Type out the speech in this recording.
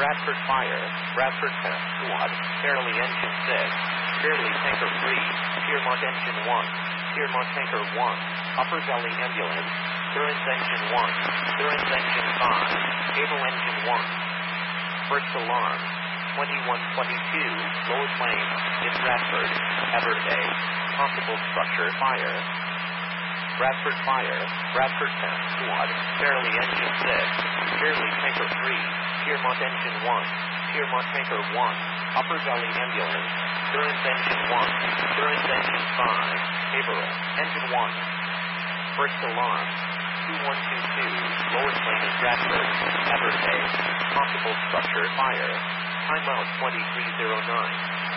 Bradford Fire, Bradford Test Squad, Fairley Engine 6, Fairley Tanker 3, Piermont Engine 1, Piermont Tanker 1, Upper Valley Ambulance, Durance Engine 1, Durance Engine 5, Able Engine 1. First alarm, 2122, Lower Plain, in Bradford, Everday, possible structure fire. Bradford Fire, Bradford Test Squad, Fairley Engine 6, Fairley Tanker 3, Piermont Engine 1, Piermont Tanker 1, Upper Valley Ambulance, Durance Engine 1, Durance Engine 5, Haverhill, Engine 1. First alarm, 2122, Lower Plain in Bradford, Everday, possible structure fire. Timeout 2309.